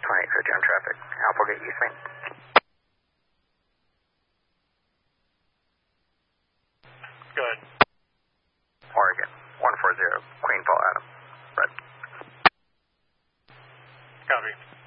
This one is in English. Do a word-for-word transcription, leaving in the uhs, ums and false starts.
twenty-eight fifty on traffic. Applegate East Main. Good. Oregon, one four zero, Queen Paul Adam. Red. Copy.